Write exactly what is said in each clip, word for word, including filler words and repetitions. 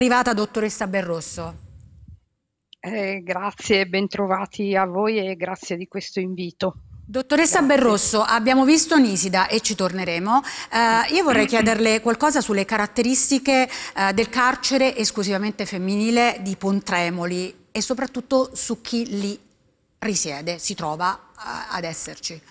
Arrivata dottoressa Belrosso. Eh, grazie, bentrovati a voi e grazie di questo invito. Dottoressa Grazie. Belrosso, abbiamo visto Nisida e ci torneremo. Eh, io vorrei chiederle qualcosa sulle caratteristiche eh, del carcere esclusivamente femminile di Pontremoli e soprattutto su chi lì risiede, si trova eh, ad esserci.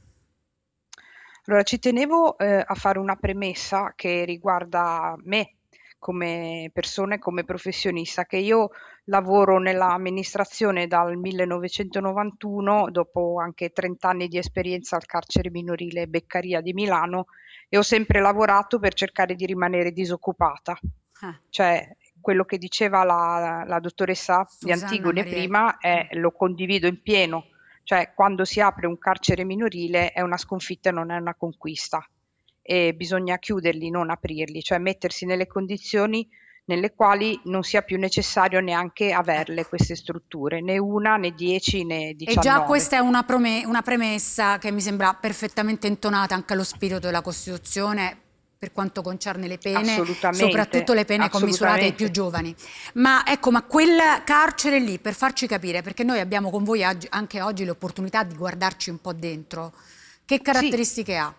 Allora, ci tenevo eh, a fare una premessa che riguarda me come persona e come professionista, che io lavoro nell'amministrazione dal millenovecentonovantuno, dopo anche trenta anni di esperienza al carcere minorile Beccaria di Milano, e ho sempre lavorato per cercare di rimanere disoccupata. Ah. Cioè, quello che diceva la, la dottoressa di Susanna Antigone Marietti. prima è, lo condivido in pieno. Cioè, quando si apre un carcere minorile è una sconfitta e non è una conquista. E bisogna chiuderli, non aprirli, cioè mettersi nelle condizioni nelle quali non sia più necessario neanche averle Ecco. queste strutture, né una, né dieci, né E diciannove. già questa è una, una premessa che mi sembra perfettamente intonata anche allo spirito della Costituzione per quanto concerne le pene, Assolutamente, soprattutto le pene commisurate ai più giovani. Ma ecco, ma quel carcere lì, per farci capire, perché noi abbiamo con voi anche oggi l'opportunità di guardarci un po' dentro, che caratteristiche sì. ha?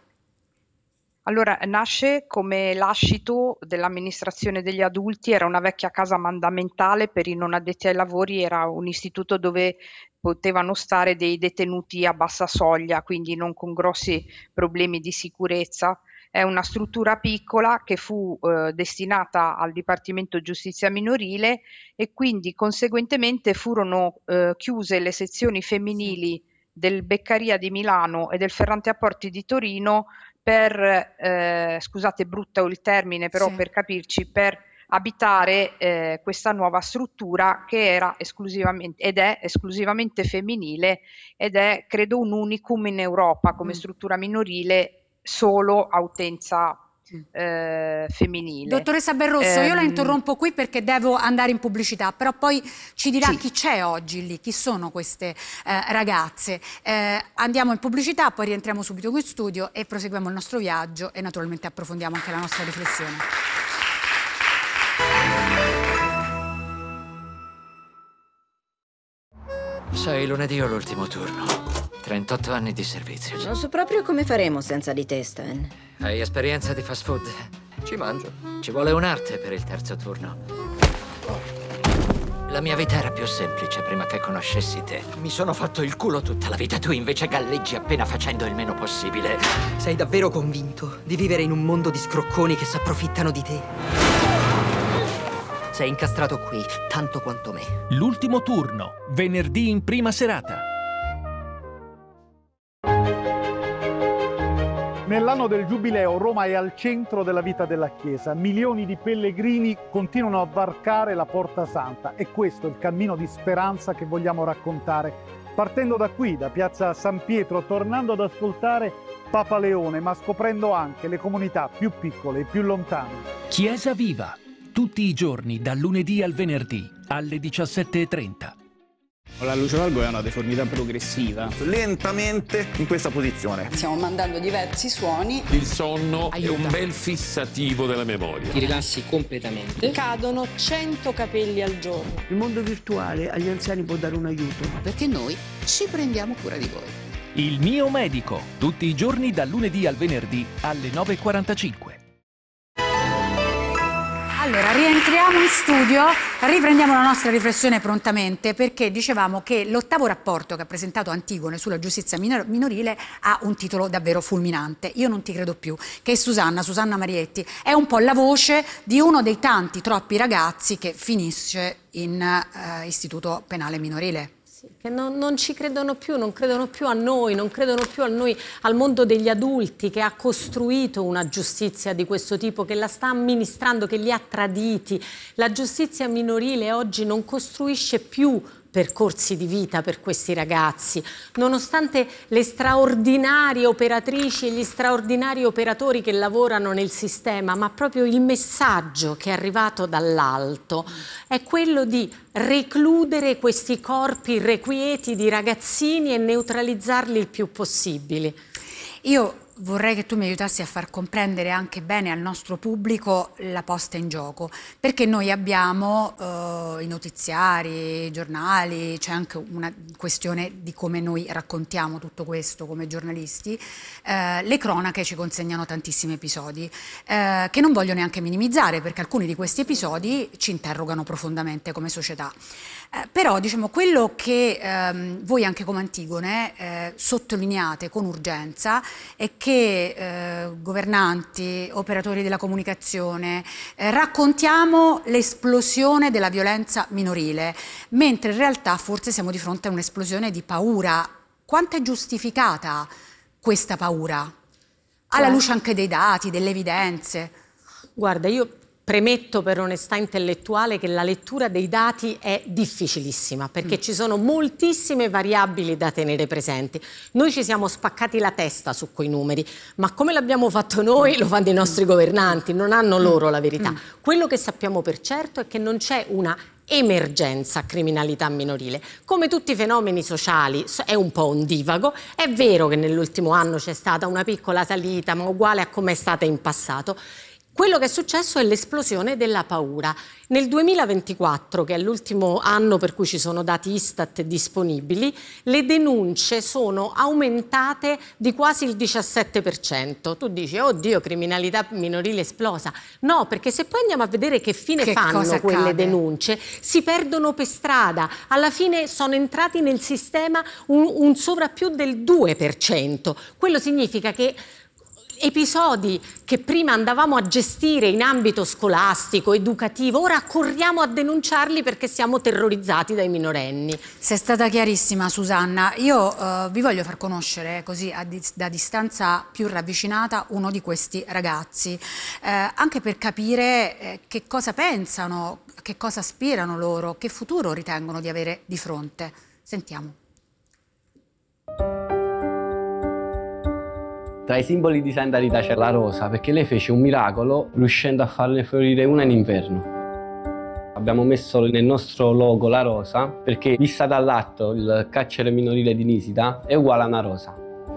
Allora, nasce come lascito dell'amministrazione degli adulti, era una vecchia casa mandamentale per i non addetti ai lavori, era un istituto dove potevano stare dei detenuti a bassa soglia, quindi non con grossi problemi di sicurezza. È una struttura piccola che fu eh, destinata al Dipartimento Giustizia Minorile e quindi conseguentemente furono eh, chiuse le sezioni femminili del Beccaria di Milano e del Ferrante a Porti di Torino per, eh, scusate brutto il termine, però Sì. per capirci, per abitare eh, questa nuova struttura che era esclusivamente ed è esclusivamente femminile ed è credo un unicum in Europa come Mm. struttura minorile solo a utenza eh, femminile. Dottoressa Belrosso, ehm, io la interrompo qui perché devo andare in pubblicità, però poi ci dirà sì. chi c'è oggi lì, chi sono queste eh, ragazze. Eh, andiamo in pubblicità, poi rientriamo subito qui in studio e proseguiamo il nostro viaggio e naturalmente approfondiamo anche la nostra riflessione. Sai, lunedì ho l'ultimo turno. trentotto anni di servizio. Non so proprio come faremo senza di te, Stan. Hai esperienza di fast food? Ci mangio. Ci vuole un'arte per il terzo turno. La mia vita era più semplice prima che conoscessi te. Mi sono fatto il culo tutta la vita, tu invece galleggi appena facendo il meno possibile. Sei davvero convinto di vivere in un mondo di scrocconi che si approfittano di te? Sei incastrato qui, tanto quanto me. L'ultimo turno, venerdì in prima serata. Nell'anno del Giubileo Roma è al centro della vita della Chiesa. Milioni di pellegrini continuano a varcare la Porta Santa e questo è il cammino di speranza che vogliamo raccontare. Partendo da qui, da Piazza San Pietro, tornando ad ascoltare Papa Leone, ma scoprendo anche le comunità più piccole e più lontane. Chiesa Viva, tutti i giorni dal lunedì al venerdì alle diciassette e trenta. La luce valgo è una deformità progressiva. Lentamente in questa posizione. Stiamo mandando diversi suoni. Il sonno Aiuta. è un bel fissativo della memoria. Ti rilassi completamente. Cadono cento capelli al giorno. Il mondo virtuale agli anziani può dare un aiuto. Perché noi ci prendiamo cura di voi. Il mio medico, tutti i giorni dal lunedì al venerdì alle nove e quarantacinque. Allora, rientriamo in studio, riprendiamo la nostra riflessione prontamente perché dicevamo che l'ottavo rapporto che ha presentato Antigone sulla giustizia minorile ha un titolo davvero fulminante. Io non ti credo più, che Susanna, Susanna Marietti, è un po' la voce di uno dei tanti, troppi ragazzi che finisce in eh, istituto penale minorile. Che non, non ci credono più, non credono più a noi, non credono più a noi, al mondo degli adulti che ha costruito una giustizia di questo tipo, che la sta amministrando, che li ha traditi. La giustizia minorile oggi non costruisce più percorsi di vita per questi ragazzi, nonostante le straordinarie operatrici e gli straordinari operatori che lavorano nel sistema, ma proprio il messaggio che è arrivato dall'alto è quello di recludere questi corpi irrequieti di ragazzini e neutralizzarli il più possibile. Io vorrei che tu mi aiutassi a far comprendere anche bene al nostro pubblico la posta in gioco, perché noi abbiamo eh, i notiziari, i giornali, c'è anche una questione di come noi raccontiamo tutto questo come giornalisti, eh, le cronache ci consegnano tantissimi episodi eh, che non voglio neanche minimizzare, perché alcuni di questi episodi ci interrogano profondamente come società. Eh, però diciamo quello che ehm, voi anche come Antigone eh, sottolineate con urgenza è che eh, governanti, operatori della comunicazione eh, raccontiamo l'esplosione della violenza minorile, mentre in realtà forse siamo di fronte a un'esplosione di paura. Quanto è giustificata questa paura? Alla luce anche dei dati, delle evidenze. Guarda, io premetto per onestà intellettuale che la lettura dei dati è difficilissima, perché mm. ci sono moltissime variabili da tenere presenti. Noi ci siamo spaccati la testa su quei numeri, ma come l'abbiamo fatto noi lo fanno i nostri governanti, non hanno loro la verità. Mm. Quello che sappiamo per certo è che non c'è una emergenza criminalità minorile. Come tutti i fenomeni sociali è un po' un divago. È vero che nell'ultimo anno c'è stata una piccola salita, ma uguale a come è stata in passato. Quello che è successo è l'esplosione della paura. Nel duemilaventiquattro, che è l'ultimo anno per cui ci sono dati Istat disponibili, le denunce sono aumentate di quasi il diciassette per cento. Tu dici, oddio, criminalità minorile esplosa. No, perché se poi andiamo a vedere che fine che fanno quelle accade? denunce, si perdono per strada. Alla fine sono entrati nel sistema un, un sovrappiù del due per cento. Quello significa che episodi che prima andavamo a gestire in ambito scolastico, educativo, ora corriamo a denunciarli perché siamo terrorizzati dai minorenni. Sei stata chiarissima, Susanna. Io eh, vi voglio far conoscere così a dis- da distanza più ravvicinata uno di questi ragazzi, eh, anche per capire eh, che cosa pensano, che cosa aspirano loro, che futuro ritengono di avere di fronte. Sentiamo. Tra i simboli di santità c'è la rosa, perché lei fece un miracolo riuscendo a farne fiorire una in inverno. Abbiamo messo nel nostro logo la rosa perché, vista dall'alto, il carcere minorile di Nisida è uguale a una rosa.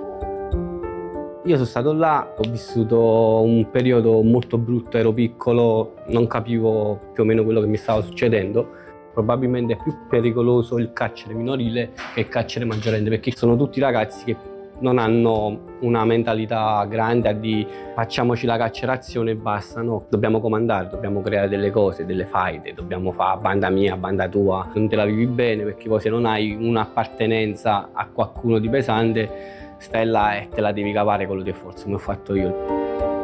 Io sono stato là, ho vissuto un periodo molto brutto, ero piccolo, non capivo più o meno quello che mi stava succedendo. Probabilmente è più pericoloso il carcere minorile che il carcere maggiorenne, perché sono tutti ragazzi che non hanno una mentalità grande di facciamoci la carcerazione e basta, no, dobbiamo comandare, dobbiamo creare delle cose, delle faide, dobbiamo fare banda mia, banda tua, non te la vivi bene perché poi se non hai un'appartenenza a qualcuno di pesante stai là e te la devi cavare con le tue forze, come ho fatto io.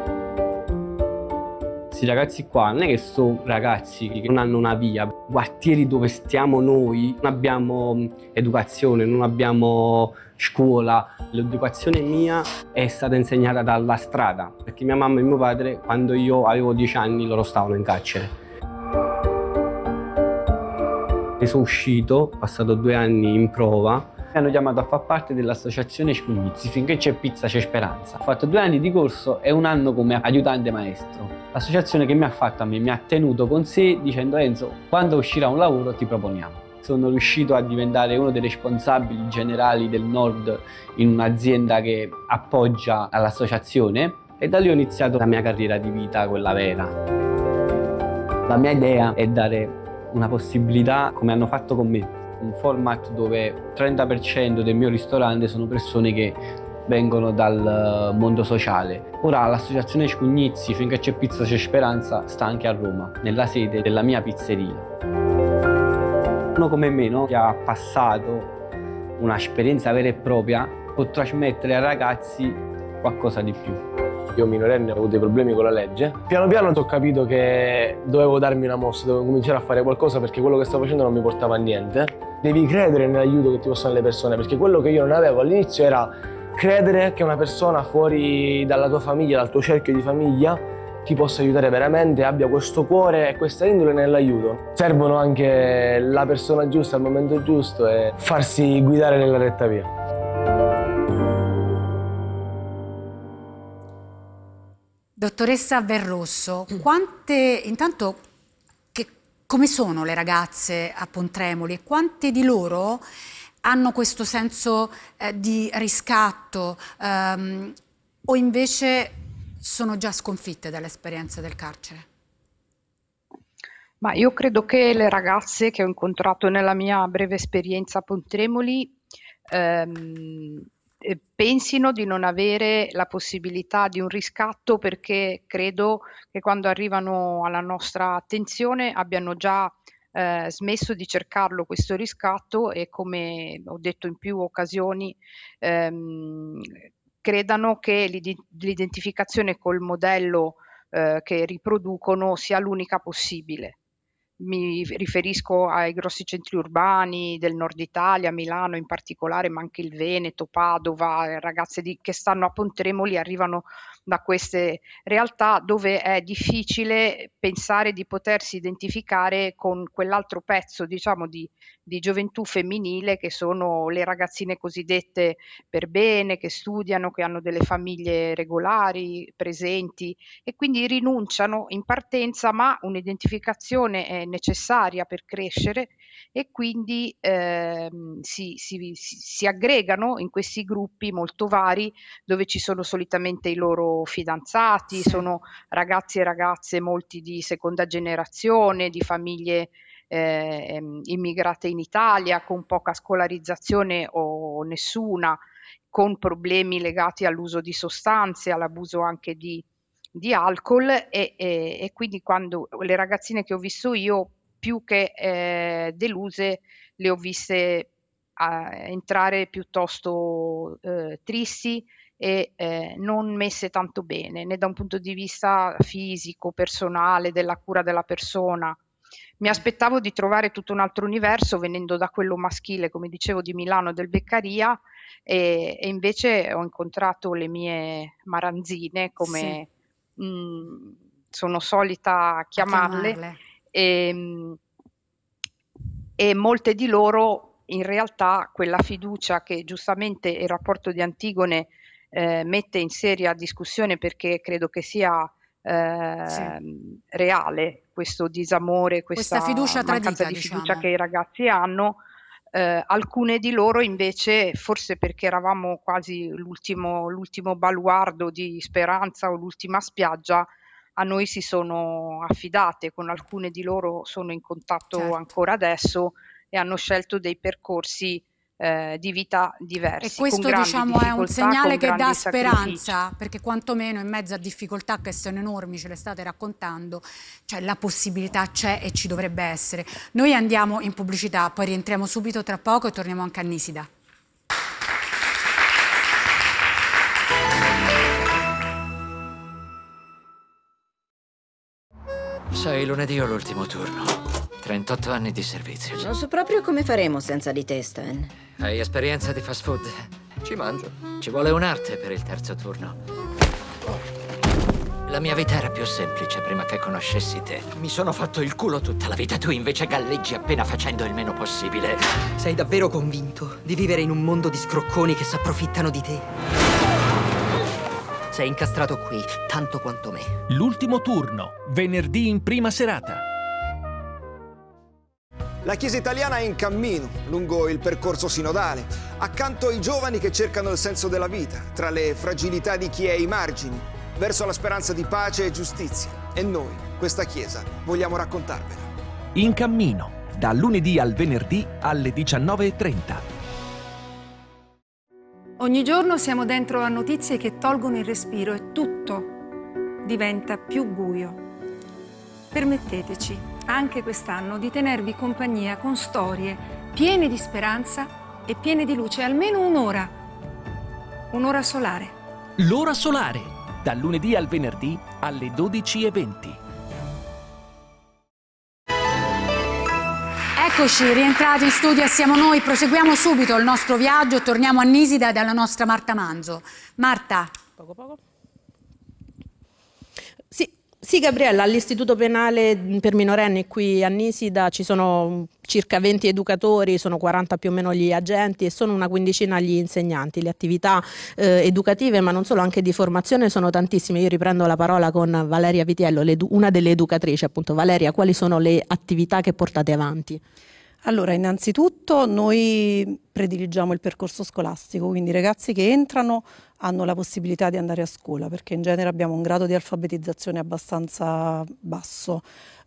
Questi ragazzi qua non è che sono ragazzi che non hanno una via, quartieri dove stiamo noi, non abbiamo educazione, non abbiamo scuola. L'educazione mia è stata insegnata dalla strada, perché mia mamma e mio padre, quando io avevo dieci anni, loro stavano in carcere. E sono uscito, ho passato due anni in prova, mi hanno chiamato a far parte dell'associazione Scugnizi, finché c'è pizza c'è speranza. Ho fatto due anni di corso e un anno come aiutante maestro. L'associazione che mi ha fatto a me mi ha tenuto con sé dicendo: Enzo, quando uscirà un lavoro ti proponiamo. Sono riuscito a diventare uno dei responsabili generali del Nord in un'azienda che appoggia all'associazione e da lì ho iniziato la mia carriera di vita, quella vera. La mia idea è dare una possibilità, come hanno fatto con me, un format dove il trenta per cento del mio ristorante sono persone che vengono dal mondo sociale. Ora l'associazione Scugnizi, finché c'è pizza c'è speranza, sta anche a Roma, nella sede della mia pizzeria. Uno come me, no, che ha passato un'esperienza vera e propria, può trasmettere ai ragazzi qualcosa di più. Io minorenne ho avuto dei problemi con la legge. Piano piano ho capito che dovevo darmi una mossa, dovevo cominciare a fare qualcosa perché quello che stavo facendo non mi portava a niente. Devi credere nell'aiuto che ti possono dare le persone, perché quello che io non avevo all'inizio era credere che una persona fuori dalla tua famiglia, dal tuo cerchio di famiglia, ti possa aiutare veramente, abbia questo cuore e questa indole nell'aiuto. Servono anche la persona giusta al momento giusto e farsi guidare nella retta via. Dottoressa Verrosso, quante, intanto, che, come sono le ragazze a Pontremoli e quante di loro hanno questo senso eh, di riscatto, ehm, o invece sono già sconfitte dall'esperienza del carcere? Ma io credo che le ragazze che ho incontrato nella mia breve esperienza a Pontremoli ehm, pensino di non avere la possibilità di un riscatto, perché credo che quando arrivano alla nostra attenzione abbiano già eh, smesso di cercarlo questo riscatto, e come ho detto in più occasioni ehm, credano che l'idi- l'identificazione col modello eh, che riproducono sia l'unica possibile. Mi riferisco ai grossi centri urbani del nord Italia, Milano in particolare, ma anche il Veneto, Padova. Ragazze di, che stanno a Pontremoli arrivano da queste realtà dove è difficile pensare di potersi identificare con quell'altro pezzo, diciamo, di, di gioventù femminile, che sono le ragazzine cosiddette per bene, che studiano, che hanno delle famiglie regolari, presenti, e quindi rinunciano in partenza, ma un'identificazione è necessaria per crescere, e quindi ehm, si, si, si aggregano in questi gruppi molto vari, dove ci sono solitamente i loro fidanzati, sì. Sono ragazzi e ragazze molti di seconda generazione, di famiglie eh, immigrate in Italia, con poca scolarizzazione o nessuna, con problemi legati all'uso di sostanze, all'abuso anche di di alcol, e, e, e quindi quando le ragazzine che ho visto io, più che eh, deluse, le ho viste eh, entrare piuttosto eh, tristi e eh, non messe tanto bene, né da un punto di vista fisico, personale, della cura della persona. Mi aspettavo di trovare tutto un altro universo venendo da quello maschile, come dicevo, di Milano, del Beccaria, e, e invece ho incontrato le mie maranzine, come sì. mh, sono solita chiamarle, chiamarle. E, e molte di loro in realtà quella fiducia che giustamente il rapporto di Antigone eh, mette in seria discussione, perché credo che sia eh, sì. reale questo disamore, questa, questa fiducia mancanza tradita, di fiducia diciamo. che i ragazzi hanno. Eh, alcune di loro invece, forse perché eravamo quasi l'ultimo, l'ultimo baluardo di speranza o l'ultima spiaggia, a noi si sono affidate. Con alcune di loro sono in contatto certo. ancora adesso, e hanno scelto dei percorsi eh, di vita diversi. E questo diciamo è un segnale che dà speranza, perché quantomeno in mezzo a difficoltà che sono enormi, ce le state raccontando, cioè la possibilità c'è e ci dovrebbe essere. Noi andiamo in pubblicità, poi rientriamo subito tra poco e torniamo anche a Nisida. Sai, lunedì ho l'ultimo turno. trentotto anni di servizio. Non so proprio come faremo senza di te, Stan. Hai esperienza di fast food? Ci mangio. Ci vuole un'arte per il terzo turno. La mia vita era più semplice prima che conoscessi te. Mi sono fatto il culo tutta la vita, tu invece galleggi appena facendo il meno possibile. Sei davvero convinto di vivere in un mondo di scrocconi che si approfittano di te? Sei incastrato qui, tanto quanto me. L'ultimo turno, venerdì in prima serata. La Chiesa italiana è in cammino lungo il percorso sinodale, accanto ai giovani che cercano il senso della vita, tra le fragilità di chi è ai margini, verso la speranza di pace e giustizia. E noi, questa Chiesa, vogliamo raccontarvela. In cammino, da lunedì al venerdì alle diciannove e trenta. Ogni giorno siamo dentro a notizie che tolgono il respiro e tutto diventa più buio. Permetteteci, anche quest'anno, di tenervi compagnia con storie piene di speranza e piene di luce, almeno un'ora. Un'ora solare. L'ora solare, dal lunedì al venerdì alle dodici e venti. Eccoci, rientrati in studio, siamo noi, proseguiamo subito il nostro viaggio, torniamo a Nisida dalla nostra Marta Manzo. Marta. Poco poco. Sì, sì Gabriella, all'Istituto Penale per minorenni qui a Nisida ci sono circa venti educatori, sono quaranta più o meno gli agenti e sono una quindicina gli insegnanti. Le attività eh, educative, ma non solo, anche di formazione sono tantissime. Io riprendo la parola con Valeria Vitiello, una delle educatrici appunto. Valeria, quali sono le attività che portate avanti? Allora, innanzitutto noi prediligiamo il percorso scolastico, quindi i ragazzi che entrano hanno la possibilità di andare a scuola, perché in genere abbiamo un grado di alfabetizzazione abbastanza basso.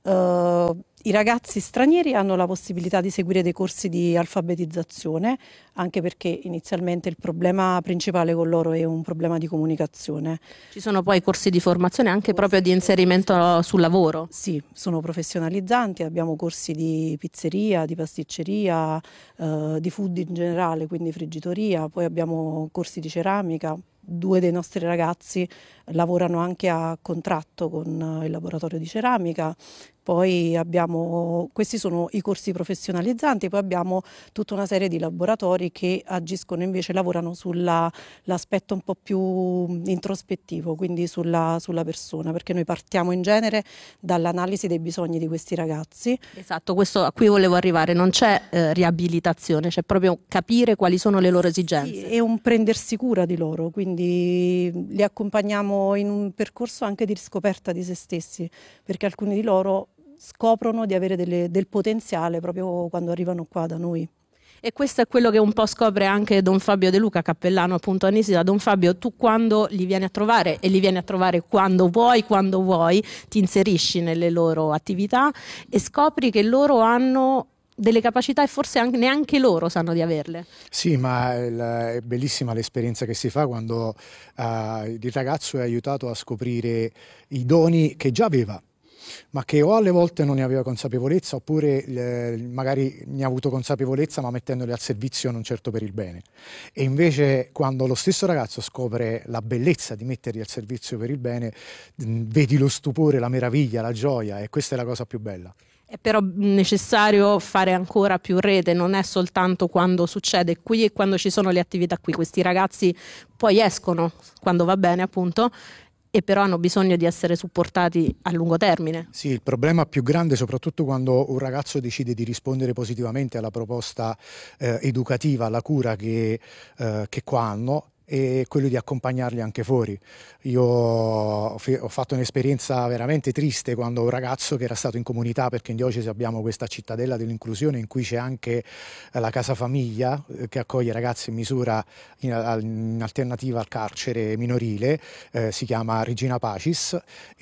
Uh, I ragazzi stranieri hanno la possibilità di seguire dei corsi di alfabetizzazione, anche perché inizialmente il problema principale con loro è un problema di comunicazione. Ci sono poi corsi di formazione anche corsi proprio di inserimento sul lavoro? Sì, sono professionalizzanti, abbiamo corsi di pizzeria, di pasticceria, eh, di food in generale, quindi friggitoria, poi abbiamo corsi di ceramica. Due dei nostri ragazzi lavorano anche a contratto con il laboratorio di ceramica. Poi abbiamo, questi sono i corsi professionalizzanti, poi abbiamo tutta una serie di laboratori che agiscono invece, lavorano sull'aspetto un po' più introspettivo, quindi sulla, sulla persona, perché noi partiamo in genere dall'analisi dei bisogni di questi ragazzi. Esatto, questo a cui volevo arrivare, non c'è eh, riabilitazione, c'è proprio capire quali sono le loro esigenze. Sì, è un prendersi cura di loro, quindi li accompagniamo in un percorso anche di riscoperta di se stessi, perché alcuni di loro scoprono di avere delle, del potenziale proprio quando arrivano qua da noi. E questo è quello che un po' scopre anche Don Fabio De Luca, cappellano appunto a Nisida. Don Fabio, tu quando li vieni a trovare, e li vieni a trovare quando vuoi, quando vuoi, ti inserisci nelle loro attività e scopri che loro hanno delle capacità e forse anche, neanche loro sanno di averle. Sì, ma è bellissima l'esperienza che si fa quando uh, il ragazzo è aiutato a scoprire i doni che già aveva, ma che o alle volte non ne aveva consapevolezza, oppure eh, magari ne ha avuto consapevolezza ma mettendoli al servizio non certo per il bene. E invece quando lo stesso ragazzo scopre la bellezza di metterli al servizio per il bene, mh, vedi lo stupore, la meraviglia, la gioia, e questa è la cosa più bella. È però necessario fare ancora più rete, non è soltanto quando succede qui e quando ci sono le attività qui. Questi ragazzi poi escono quando va bene, appunto, e però hanno bisogno di essere supportati a lungo termine. Sì, il problema più grande, soprattutto quando un ragazzo decide di rispondere positivamente alla proposta eh, educativa, alla cura che, eh, che qua hanno, e quello di accompagnarli anche fuori. Io ho fatto un'esperienza veramente triste quando un ragazzo che era stato in comunità, perché in diocesi abbiamo questa cittadella dell'inclusione in cui c'è anche la casa famiglia che accoglie ragazzi in misura in, in alternativa al carcere minorile, eh, si chiama Regina Pacis,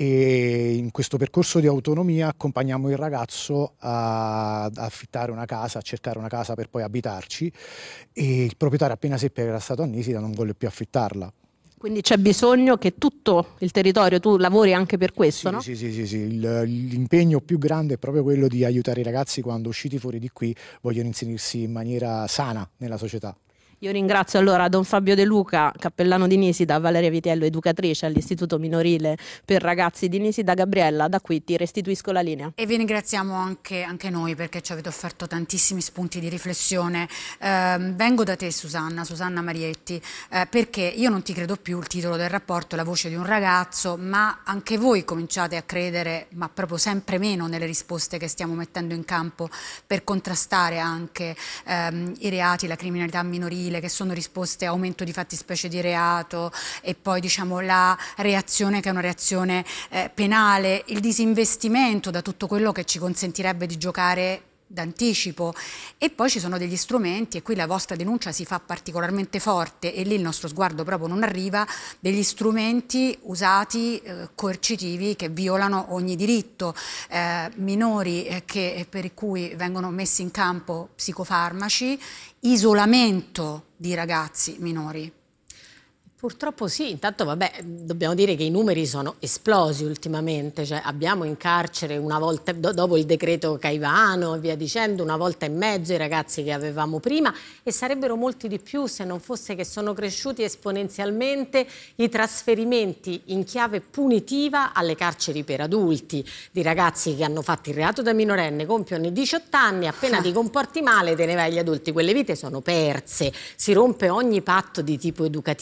e in questo percorso di autonomia accompagniamo il ragazzo a, a affittare una casa, a cercare una casa per poi abitarci, e il proprietario appena seppe che era stato a Nisida non volle più affittarla. Quindi c'è bisogno che tutto il territorio, tu lavori anche per questo, sì, no? Sì, sì, sì, sì. Il, l'impegno più grande è proprio quello di aiutare i ragazzi quando usciti fuori di qui vogliono inserirsi in maniera sana nella società. Io ringrazio allora Don Fabio De Luca, cappellano di Nisida, Valeria Vitiello, educatrice all'Istituto Minorile per Ragazzi di Nisida. Gabriella, da qui ti restituisco la linea. E vi ringraziamo anche, anche noi, perché ci avete offerto tantissimi spunti di riflessione. Eh, vengo da te, Susanna, Susanna Marietti, eh, perché io non ti credo più, il titolo del rapporto, la voce di un ragazzo, ma anche voi cominciate a credere, ma proprio sempre meno, nelle risposte che stiamo mettendo in campo per contrastare anche ehm, i reati, la criminalità minorile, che sono risposte a aumento di fattispecie di reato, e poi diciamo la reazione che è una reazione eh, penale, il disinvestimento da tutto quello che ci consentirebbe di giocare d'anticipo, e poi ci sono degli strumenti, e qui la vostra denuncia si fa particolarmente forte e lì il nostro sguardo proprio non arriva, degli strumenti usati eh, coercitivi che violano ogni diritto, eh, minori eh, che, per cui vengono messi in campo psicofarmaci, isolamento di ragazzi minori. Purtroppo sì, intanto vabbè, dobbiamo dire che i numeri sono esplosi ultimamente, cioè abbiamo in carcere una volta, do, dopo il decreto Caivano e via dicendo, una volta e mezzo i ragazzi che avevamo prima, e sarebbero molti di più se non fosse che sono cresciuti esponenzialmente i trasferimenti in chiave punitiva alle carceri per adulti, di ragazzi che hanno fatto il reato da minorenne, compiono i diciotto anni, appena ah. ti comporti male te ne vai agli adulti, quelle vite sono perse, si rompe ogni patto di tipo educativo.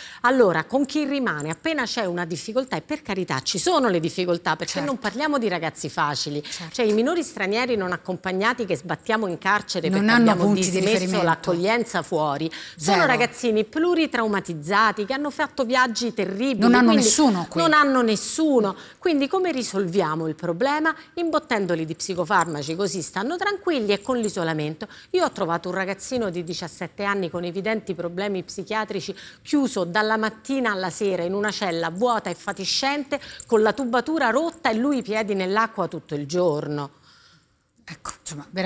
Allora, con chi rimane appena c'è una difficoltà, e per carità ci sono le difficoltà, perché Certo. non parliamo di ragazzi facili, Certo. cioè i minori stranieri non accompagnati che sbattiamo in carcere Non perché hanno abbiamo punti di dismesso riferimento. l'accoglienza fuori, sono Zero. ragazzini pluritraumatizzati che hanno fatto viaggi terribili. Non hanno quindi nessuno qui. Non hanno nessuno. Quindi come risolviamo il problema? Imbottendoli di psicofarmaci, così stanno tranquilli, e con l'isolamento. Io ho trovato un ragazzino di diciassette anni con evidenti problemi psichiatrici, chiuso dalla mattina alla sera in una cella vuota e fatiscente, con la tubatura rotta e lui i piedi nell'acqua tutto il giorno. Ecco, insomma,